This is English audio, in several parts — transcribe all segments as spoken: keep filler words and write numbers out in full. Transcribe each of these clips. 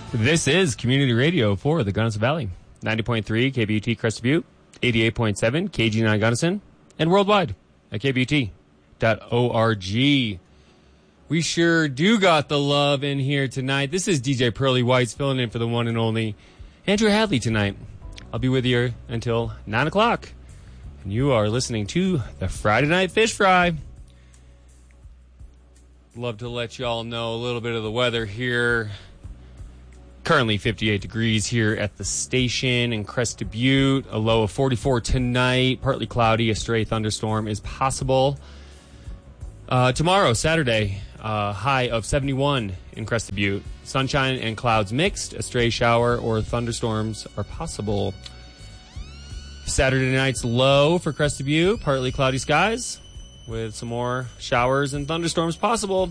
This is Community Radio for the Gunnison Valley. ninety point three K B U T Crested Butte, eighty-eight point seven K G nine Gunnison, and worldwide at K B U T dot org. We sure do got the love in here tonight. This is D J Pearly Whites filling in for the one and only Andrew Hadley tonight. I'll be with you until nine o'clock. And you are listening to the Friday Night Fish Fry. Love to let y'all know a little bit of the weather here. Currently fifty-eight degrees here at the station in Crested Butte. A low of forty-four tonight. Partly cloudy. A stray thunderstorm is possible. Uh, tomorrow, Saturday, uh, high of seventy-one in Crested Butte. Sunshine and clouds mixed. A stray shower or thunderstorms are possible. Saturday night's low for Crested Butte. Partly cloudy skies with some more showers and thunderstorms possible.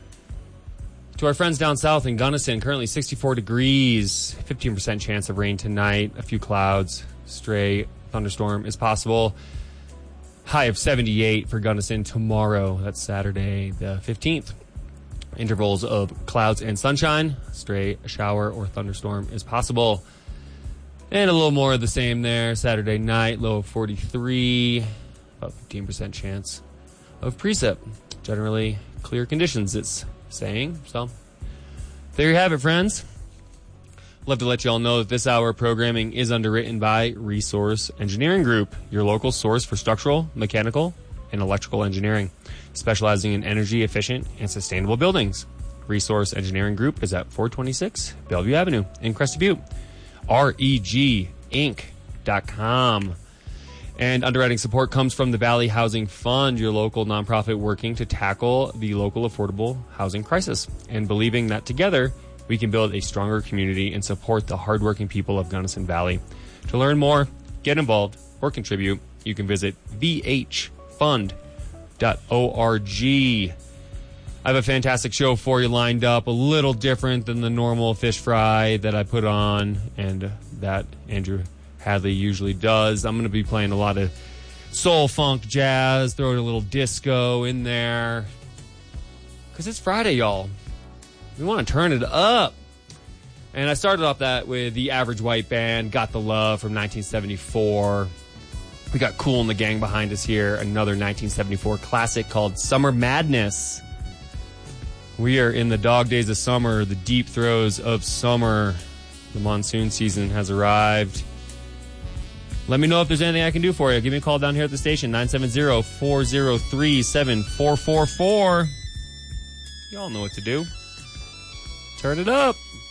To our friends down south in Gunnison, currently sixty-four degrees, fifteen percent chance of rain tonight, a few clouds, stray thunderstorm is possible. High of seventy-eight for Gunnison tomorrow, that's Saturday the fifteenth. Intervals of clouds and sunshine, stray shower or thunderstorm is possible. And a little more of the same there, Saturday night, low of forty-three, about fifteen percent chance of precip. Generally clear conditions, it's saying. So there you have it, friends. Love to let you all know that this hour of programming is underwritten by Resource Engineering Group, your local source for structural, mechanical, and electrical engineering, specializing in energy efficient and sustainable buildings. Resource Engineering Group is at four twenty-six Bellevue Avenue in Crested Butte. R E G Inc dot com. And underwriting support comes from the Valley Housing Fund, your local nonprofit working to tackle the local affordable housing crisis, and believing that together we can build a stronger community and support the hardworking people of Gunnison Valley. To learn more, get involved, or contribute, you can visit v h fund dot org. I have a fantastic show for you lined up, a little different than the normal fish fry that I put on and that Andrew Hadley usually does. I'm going to be playing a lot of soul, funk, jazz, throwing a little disco in there. Because it's Friday, y'all. We want to turn it up. And I started off that with the Average White Band, Got the Love from nineteen seventy-four. We got Kool and the Gang behind us here, another nineteen seventy-four classic called Summer Madness. We are in the dog days of summer, the deep throes of summer. The monsoon season has arrived. Let me know if there's anything I can do for you. Give me a call down here at the station, nine seven zero, four zero three, seven four four four. You all know what to do. Turn it up.